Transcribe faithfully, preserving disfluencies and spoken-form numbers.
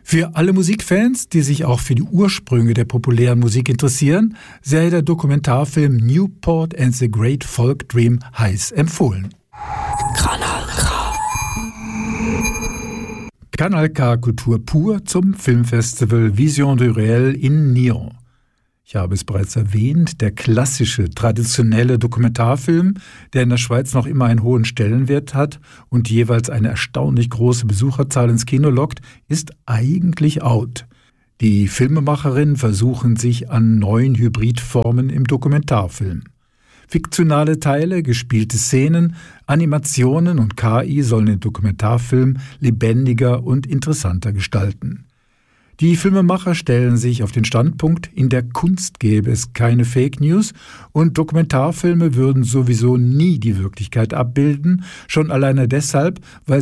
Für alle Musikfans, die sich auch für die Ursprünge der populären Musik interessieren, sei der Dokumentarfilm Newport and the Great Folk Dream heiß empfohlen. Kanal K. Kanal K Kultur pur zum Filmfestival Vision du Réel in Nyon. Ich habe es bereits erwähnt, der klassische, traditionelle Dokumentarfilm, der in der Schweiz noch immer einen hohen Stellenwert hat und jeweils eine erstaunlich große Besucherzahl ins Kino lockt, ist eigentlich out. Die Filmemacherinnen versuchen sich an neuen Hybridformen im Dokumentarfilm. Fiktionale Teile, gespielte Szenen, Animationen und K I sollen den Dokumentarfilm lebendiger und interessanter gestalten. Die Filmemacher stellen sich auf den Standpunkt, in der Kunst gäbe es keine Fake News und Dokumentarfilme würden sowieso nie die Wirklichkeit abbilden, schon alleine deshalb, weil